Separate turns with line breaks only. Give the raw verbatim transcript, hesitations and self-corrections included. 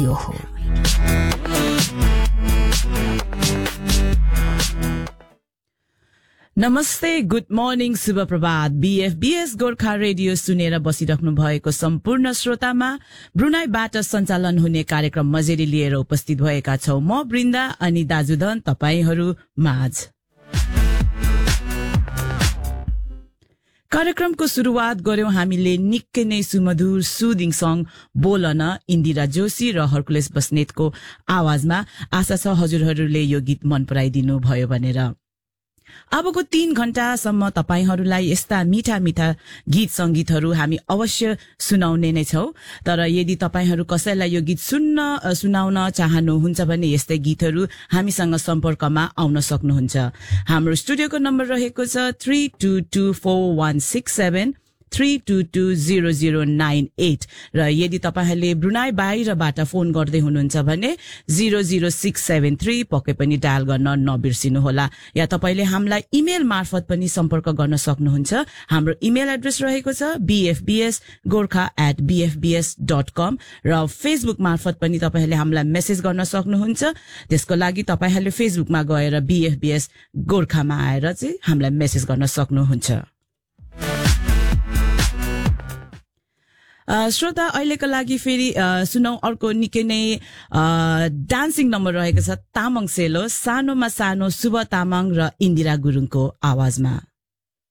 Radio हो। नमस्ते, good morning, शुभ प्रभात। बीएफबीएस गोर्खा रेडियो सुनेर बसिराख्नु भएको सम्पूर्ण श्रोतामा ब्रुनाईबाट सञ्चालन हुने कार्यक्रम मजेरी लिएर उपस्थित भएका छौं। म वृन्दा अनि दाजुधन तपाईहरू माझ। कार्यक्रमको शुरूआत गर्यौं हामीले निकै नै सुमधुर सुदिङ सङ बोलन इन्दिरा जोशी र हर्कुलेस बस्नेतको आवाजमा। आशा छ हजुरहरूले यो गीत मन पराइदिनु भयो भनेर। अबको तीन घण्टासम्म तपाईहरूलाई यस्ता मीठा मीठा गीत संगीतहरू हामी अवश्य सुनाउने नै छौं। तर यदि तपाईहरू कसैलाई यो गीत सुन्न सुनाउन चाहनुहुन्छ भने यस्तै गीतहरू हामीसँग सम्पर्कमा आउन सक्नुहुन्छ। हाम्रो स्टुडियोको नम्बर रहेको छ three two two four one six seven three two two zero zero nine at र यदि तपाईहरूले ब्रुनाई बाहिरबाट फोन गर्दै हुनुहुन्छ भने zero zero six seven three पक्कै पनि डायल गर्न नबिर्सिनुहोला। या तपाईले हामीलाई इमेल मार्फत पनि सम्पर्क गर्न सक्नुहुन्छ। हाम्रो इमेल एड्रेस रहेको छ बीएफबीएस गोर्खा एट बीएफबीएस डट कम र फेसबुक मार्फत पनि तपाईहरूले हामीलाई मेसेज गर्न सक्नुहुन्छ। त्यसको लागि तपाईहरूले फेसबुकमा गएर बीएफबीएस गोर्खामा आएर चाहिँ हामीलाई मेसेज गर्न सक्नुहुन्छ। श्रोता, अहिलेको लागि फेरि सुनौ अर्को निकै नै डान्सिङ नम्बर रहेको छ तामाङ सेलो, सानोमा सानो, शुभ तामाङ र इन्दिरा गुरुङको आवाजमा।